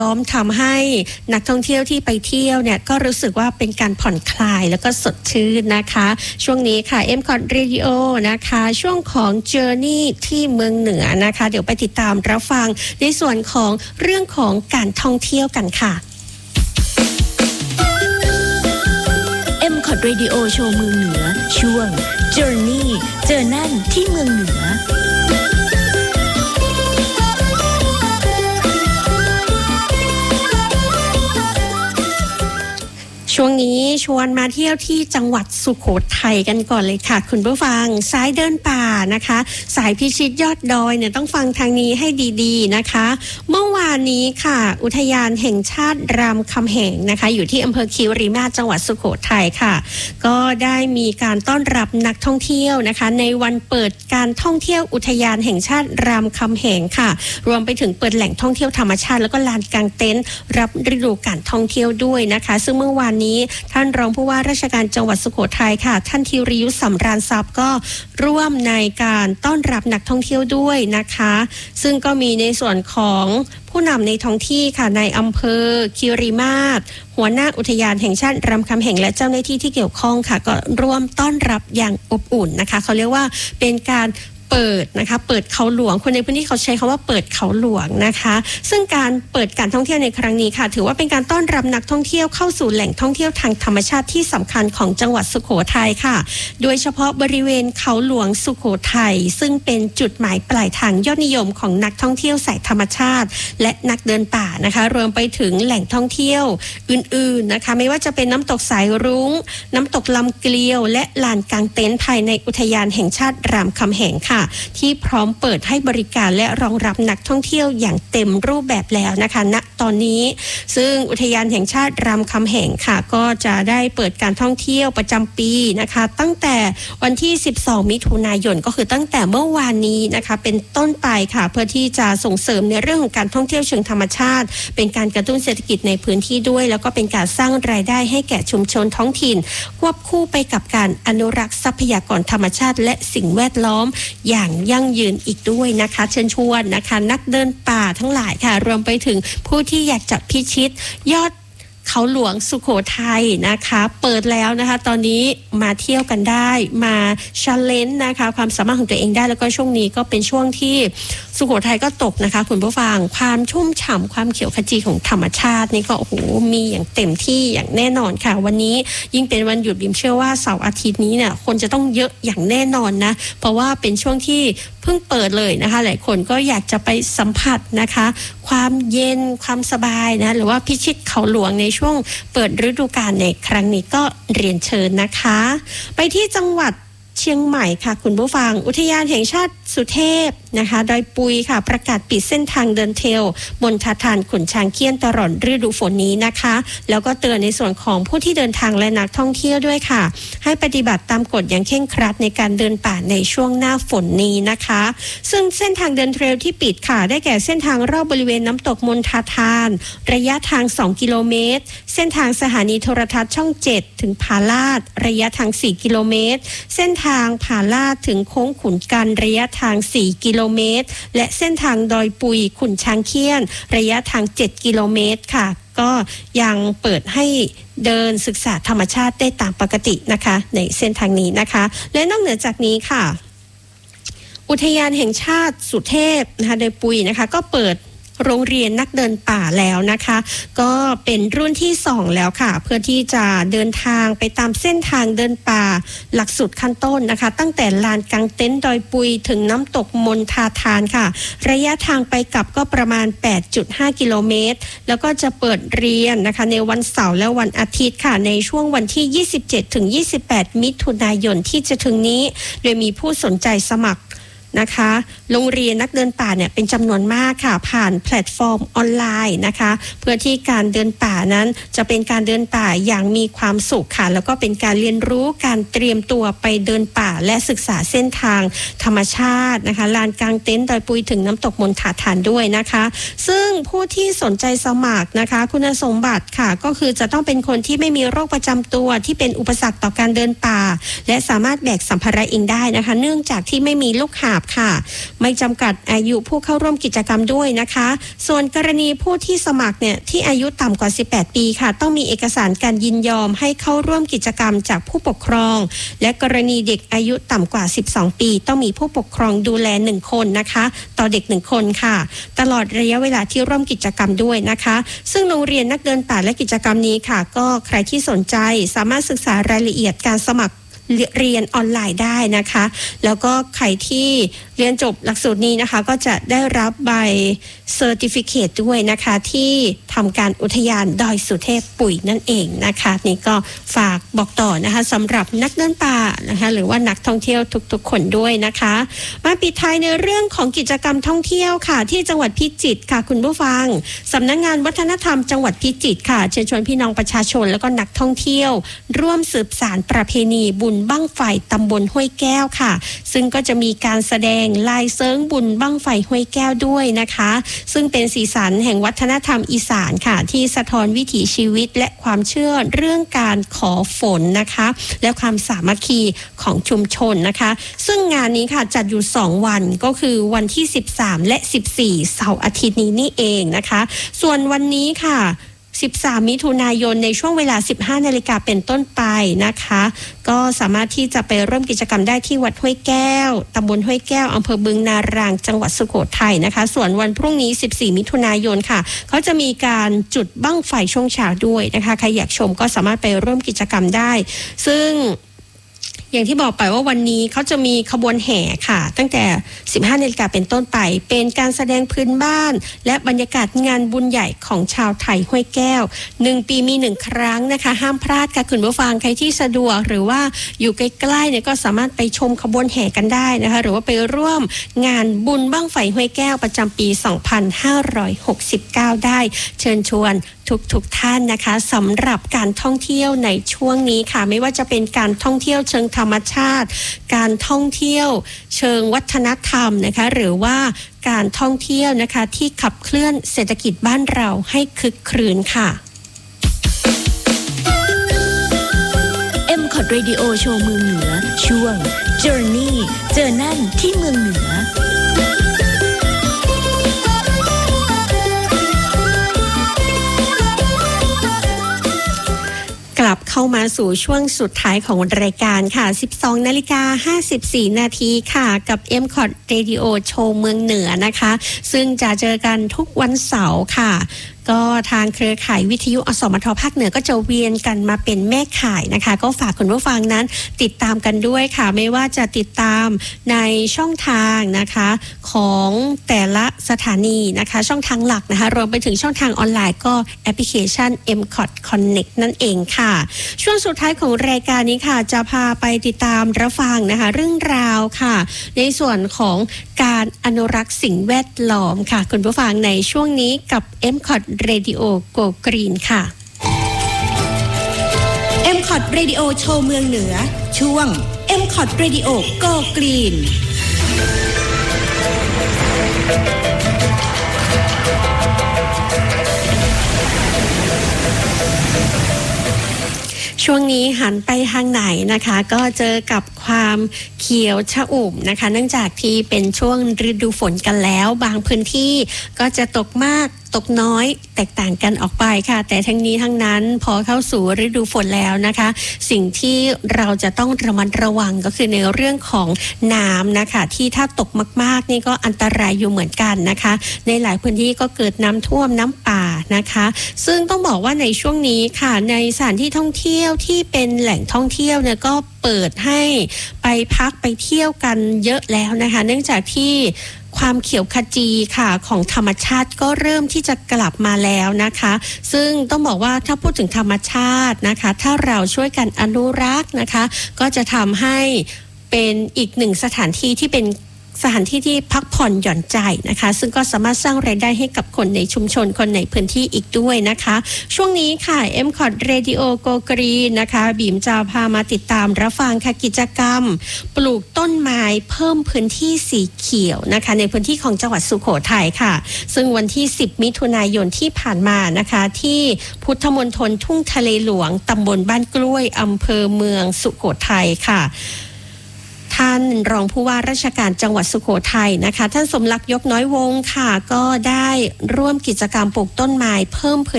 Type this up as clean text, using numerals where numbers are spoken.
ทำให้นักท่องเที่ยวที่ไปเที่ยวเนี่ยก็รู้สึกว่าเป็นการผ่อนคลายแล้วก็สดชื่นนะคะช่วงนี้ค่ะ M-Cot Radio นะคะช่วงของ Journey ที่เมืองเหนือนะคะเดี๋ยวไปติดตามรับฟังในส่วนของเรื่องของการท่องเที่ยวกันค่ะ M-Cot Radio โชว์เมืองเหนือช่วง Journey เจอนั่นที่เมืองเหนือช่วงนี้ชวนมาเที่ยวที่จังหวัดสุโขทัยกันก่อนเลยค่ะคุณผู้ฟังสายเดินป่านะคะสายพิชิตยอดดอยเนี่ยต้องฟังทางนี้ให้ดีๆนะคะเมื่อวานนี้ค่ะอุทยานแห่งชาติรามคำแหงนะคะอยู่ที่อำเภอคีรีมาศจังหวัดสุโขทัยค่ะก็ได้มีการต้อนรับนักท่องเที่ยวนะคะในวันเปิดการท่องเที่ยวอุทยานแห่งชาติรามคำแหงค่ะรวมไปถึงเปิดแหล่งท่องเที่ยวธรรมชาติแล้วก็ลานกางเต็นท์รับฤดูการท่องเที่ยวด้วยนะคะซึ่งเมื่อวานนี้ท่านรองผู้ว่าราชการจังหวัดสุโขทัยค่ะท่านธีรยุทธสำราญทรัพย์ก็ร่วมในการต้อนรับนักท่องเที่ยวด้วยนะคะซึ่งก็มีในส่วนของผู้นำในท้องที่ค่ะในอำเภอคีรีมาศหัวหน้าอุทยานแห่งชาติรามคำแหงและเจ้าหน้าที่ที่เกี่ยวข้องค่ะก็ร่วมต้อนรับอย่างอบอุ่นนะคะเขาเรียกว่าเป็นการเปิดนะคะเปิดเขาหลวงคนในพื้นที่เขาใช้คำว่าเปิดเขาหลวงนะคะซึ่งการเปิดการท่องเที่ยวในครั้งนี้ค่ะถือว่าเป็นการต้อนรับนักท่องเที่ยวเข้าสู่แหล่งท่องเที่ยวทางธรรมชาติที่สำคัญของจังหวัดสุโขทัยค่ะโดยเฉพาะบริเวณเขาหลวงสุโขทัยซึ่งเป็นจุดหมายปลายทางยอดนิยมของนักท่องเที่ยวสายธรรมชาติและนักเดินป่านะคะรวมไปถึงแหล่งท่องเที่ยวอื่นๆนะคะไม่ว่าจะเป็นน้ำตกสายรุ้งน้ำตกลำเกลียวและลานกางเต็นท์ภายในอุทยานแห่งชาติรามคำแหงค่ะที่พร้อมเปิดให้บริการและรองรับนักท่องเที่ยวอย่างเต็มรูปแบบแล้วนะคะณตอนนี้ซึ่งอุทยานแห่งชาติรามคำแหงค่ะก็จะได้เปิดการท่องเที่ยวประจำปีนะคะตั้งแต่วันที่12มิถุนายนก็คือตั้งแต่เมื่อวานนี้นะคะเป็นต้นไปค่ะเพื่อที่จะส่งเสริมในเรื่องของการท่องเที่ยวเชิงธรรมชาติเป็นการกระตุ้นเศรษฐกิจในพื้นที่ด้วยแล้วก็เป็นการสร้างรายได้ให้แก่ชุมชนท้องถิ่นควบคู่ไปกับการอนุรักษ์ทรัพยากรธรรมชาติและสิ่งแวดล้อมอย่างยั่งยืนอีกด้วยนะคะเชิญชวนนะคะนักเดินป่าทั้งหลายค่ะรวมไปถึงผู้ที่อยากจะพิชิตยอดเขาหลวงสุโขทัยนะคะเปิดแล้วนะคะตอนนี้มาเที่ยวกันได้มาchallengeนะคะความสามารถของตัวเองได้แล้วก็ช่วงนี้ก็เป็นช่วงที่สุโขทัยก็ตกนะคะคุณผู้ฟังความชุ่มฉ่ำความเขียวขจีของธรรมชาตินี่ก็โอ้โหมีอย่างเต็มที่อย่างแน่นอนค่ะวันนี้ยิ่งเป็นวันหยุดบิมเชื่อว่าเสาร์อาทิตย์นี้เนี่ยคนจะต้องเยอะอย่างแน่นอนนะเพราะว่าเป็นช่วงที่เพิ่งเปิดเลยนะคะหลายคนก็อยากจะไปสัมผัสนะคะความเย็นความสบายนะหรือว่าพิชิตเขาหลวงในช่วงเปิดฤดูกาลในครั้งนี้ก็เรียนเชิญนะคะไปที่จังหวัดเชียงใหม่ค่ะคุณผู้ฟังอุทยานแห่งชาติสุเทพนะคะดอยปุยค่ะประกาศปิดเส้นทางเดินเทรลบนทานขุนช้างเขี้ยนตลอดฤดูฝนนี้นะคะแล้วก็เตือนในส่วนของผู้ที่เดินทางและนักท่องเที่ยวด้วยค่ะให้ปฏิบัติตามกฎอย่างเคร่งครัดในการเดินป่าในช่วงหน้าฝนนี้นะคะซึ่งเส้นทางเดินเทรลที่ปิดค่ะได้แก่เส้นทางรอบบริเวณน้ำตกมนทานระยะทาง2กิโลเมตรเส้นทางสถานีโทรทัศน์ช่อง7ถึงผาลาดระยะทาง4กิโลเมตรเส้นทางผาลาดถึงโค้งขุนกันระยะทาง4กิโลเมตรและเส้นทางดอยปุยขุนช้างเขี้ยนระยะทาง7กิโลเมตรค่ะก็ยังเปิดให้เดินศึกษาธรรมชาติได้ตามปกตินะคะในเส้นทางนี้นะคะและนอกเหนือจากนี้ค่ะอุทยานแห่งชาติสุเทพนะคะดอยปุยนะคะก็เปิดโรงเรียนนักเดินป่าแล้วนะคะก็เป็นรุ่นที่2แล้วค่ะเพื่อที่จะเดินทางไปตามเส้นทางเดินป่าหลักสูตรขั้นต้นนะคะตั้งแต่ลานกางเต็นท์ดอยปุยถึงน้ำตกมนทานค่ะระยะทางไปกลับก็ประมาณ 8.5 กิโลเมตรแล้วก็จะเปิดเรียนนะคะในวันเสาร์และวันอาทิตย์ค่ะในช่วงวันที่27ถึง28มิถุนายนที่จะถึงนี้โดยมีผู้สนใจสมัครนะคะโรงเรียนนักเดินป่าเนี่ยเป็นจำนวนมากค่ะผ่านแพลตฟอร์มออนไลน์นะคะเพื่อที่การเดินป่านั้นจะเป็นการเดินป่าอย่างมีความสุขค่ะแล้วก็เป็นการเรียนรู้การเตรียมตัวไปเดินป่าและศึกษาเส้นทางธรรมชาตินะคะลานกางเต็นท์ดอยปุยถึงน้ำตกมนทานด้วยนะคะซึ่งผู้ที่สนใจสมัครนะคะคุณสมบัติค่ะก็คือจะต้องเป็นคนที่ไม่มีโรคประจำตัวที่เป็นอุปสรรคต่อการเดินป่าและสามารถแบกสัมภาระเองได้นะคะเนื่องจากที่ไม่มีลูกหาบบค่ะไม่จำกัดอายุผู้เข้าร่วมกิจกรรมด้วยนะคะส่วนกรณีผู้ที่สมัครเนี่ยที่อายุต่ำกว่า18ปีค่ะต้องมีเอกสารการยินยอมให้เข้าร่วมกิจกรรมจากผู้ปกครองและกรณีเด็กอายุต่ำกว่า12ปีต้องมีผู้ปกครองดูแล1คนนะคะต่อเด็ก1คนค่ะตลอดระยะเวลาที่ร่วมกิจกรรมด้วยนะคะซึ่งโรงเรียนนักเดินป่าและกิจกรรมนี้ค่ะก็ใครที่สนใจสามารถศึกษารายละเอียดการสมัครเรียนออนไลน์ได้นะคะแล้วก็ใครที่เรียนจบหลักสูตรนี้นะคะก็จะได้รับใบเซอร์ติฟิเคตด้วยนะคะที่ทำการอุทยานดอยสุเทพปุ๋ยนั่นเองนะคะนี่ก็ฝากบอกต่อนะคะสำหรับนักเดินป่านะคะหรือว่านักท่องเที่ยวทุกๆคนด้วยนะคะมาปิดท้ายในเรื่องของกิจกรรมท่องเที่ยวค่ะที่จังหวัดพิจิตรค่ะคุณผู้ฟังสำนักงานวัฒนธรรมจังหวัดพิจิตรค่ะเชิญชวนพี่น้องประชาชนแล้วก็นักท่องเที่ยวร่วมสืบสานประเพณีบุญบั้งไฟตำบลห้วยแก้วค่ะซึ่งก็จะมีการแสดงลายเซิงบุญบั้งไฟห้วยแก้วด้วยนะคะซึ่งเป็นสีสันแห่งวัฒนธรรมอีสานค่ะที่สะท้อนวิถีชีวิตและความเชื่อเรื่องการขอฝนนะคะและความสามัคคีของชุมชนนะคะซึ่งงานนี้ค่ะจัดอยู่2วันก็คือวันที่13และ14เสาร์อาทิตย์นี้นี่เองนะคะส่วนวันนี้ค่ะ13มิถุนายนในช่วงเวลา 15 นาฬิกาเป็นต้นไปนะคะก็สามารถที่จะไปร่วมกิจกรรมได้ที่วัดห้วยแก้วตำบลห้วยแก้วอำเภอบึงนารางจังหวัดสุโขทัยนะคะส่วนวันพรุ่งนี้14มิถุนายนค่ะเขาจะมีการจุดบั้งไฟช่วงเช้าด้วยนะคะใครอยากชมก็สามารถไปร่วมกิจกรรมได้ซึ่งอย่างที่บอกไปว่าวันนี้เขาจะมีขบวนแห่ค่ะตั้งแต่ 15 นาฬิกาเป็นต้นไปเป็นการแสดงพื้นบ้านและบรรยากาศงานบุญใหญ่ของชาวไทยห้วยแก้ว1ปีมี1ครั้งนะคะห้ามพลาดค่ะคุณผู้ฟังใครที่สะดวกหรือว่าอยู่ใกล้ๆเนี่ยก็สามารถไปชมขบวนแห่กันได้นะคะหรือว่าไปร่วมงานบุญบั้งไฟห้วยแก้วประจำปี 2569 ได้เชิญชวนทุกท่านนะคะสำหรับการท่องเที่ยวในช่วงนี้ค่ะไม่ว่าจะเป็นการท่องเที่ยวเชิงธรรมชาติการท่องเที่ยวเชิงวัฒนธรรมนะคะหรือว่าการท่องเที่ยวนะคะที่ขับเคลื่อนเศรษฐกิจบ้านเราให้คึกครื้นค่ะ MCOT Radio โชว์เมืองเหนือช่วง Journey เจอนั่นที่เมืองเหนือกลับเข้ามาสู่ช่วงสุดท้ายของรายการค่ะ 12:54 นาทีค่ะกับ MCOT Radio โชว์เมืองเหนือนะคะซึ่งจะเจอกันทุกวันเสาร์ค่ะก็ทางเครือข่ายวิทยุอสมทภาคเหนือก็จะเวียนกันมาเป็นแม่ข่ายนะคะก็ฝากคุณผู้ฟังนั้นติดตามกันด้วยค่ะไม่ว่าจะติดตามในช่องทางนะคะของแต่ละสถานีนะคะช่องทางหลักนะคะรวมไปถึงช่องทางออนไลน์ก็แอปพลิเคชัน MCOT Connect นั่นเองค่ะช่วงสุดท้ายของรายการนี้ค่ะจะพาไปติดตามรับฟังนะคะเรื่องราวค่ะในส่วนของการอนุรักษ์สิ่งแวดล้อมค่ะคุณผู้ฟังในช่วงนี้กับ MCOT Radio Go Green ค่ะ MCOT Radio โชว์เมืองเหนือช่วง MCOT Radio Go Green ช่วงนี้หันไปทางไหนนะคะก็เจอกับความเขียวชอุ่มนะคะเนื่องจากที่เป็นช่วงฤดูฝนกันแล้วบางพื้นที่ก็จะตกมากตกน้อยแตกต่างกันออกไปค่ะแต่ทั้งนี้ทั้งนั้นพอเข้าสู่ฤดูฝนแล้วนะคะสิ่งที่เราจะต้องระมัดระวังก็คือในเรื่องของน้ำนะคะที่ถ้าตกมากๆนี่ก็อันตรายอยู่เหมือนกันนะคะในหลายพื้นที่ก็เกิดน้ำท่วมน้ำป่านะคะซึ่งต้องบอกว่าในช่วงนี้ค่ะในสถานที่ท่องเที่ยวที่เป็นแหล่งท่องเที่ยวเนี่ยก็เปิดให้ไปพักไปเที่ยวกันเยอะแล้วนะคะเนื่องจากที่ความเขียวขจีค่ะของธรรมชาติก็เริ่มที่จะกลับมาแล้วนะคะซึ่งต้องบอกว่าถ้าพูดถึงธรรมชาตินะคะถ้าเราช่วยกันอนุรักษ์นะคะก็จะทำให้เป็นอีกหนึ่งสถานที่ที่เป็นสถานที่ที่พักผ่อนหย่อนใจนะคะซึ่งก็สามารถสร้างรายได้ให้กับคนในชุมชนคนในพื้นที่อีกด้วยนะคะช่วงนี้ค่ะ MCOT Radio Go Green นะคะบีมจะพามาติดตามรับฟังค่ะกิจกรรมปลูกต้นไม้เพิ่มพื้นที่สีเขียวนะคะในพื้นที่ของจังหวัดสุโขทัยค่ะซึ่งวันที่10มิถุนายนที่ผ่านมานะคะที่พุทธมณฑลทุ่งทะเลหลวงตำบลบ้านกล้วยอำเภอเมืองสุโขทัยค่ะทท่านรองผู้ว่าราชการจังหวัดสุโขทัยนะคะท่านสมรักยกน้อยวงศ์ค่ะก็ได้ร่วมกิจกรรมปลูกต้นไม้เพิ่มพื้น